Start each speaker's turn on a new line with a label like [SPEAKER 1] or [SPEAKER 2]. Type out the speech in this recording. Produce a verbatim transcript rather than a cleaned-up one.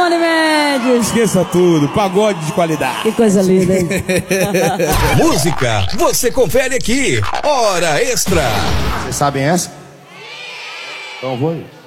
[SPEAKER 1] Johnny Mendes.
[SPEAKER 2] Esqueça tudo, pagode de qualidade.
[SPEAKER 1] Que coisa linda, hein?
[SPEAKER 3] Música, você confere aqui. Hora Extra.
[SPEAKER 4] Vocês sabem essa? Então vou ir.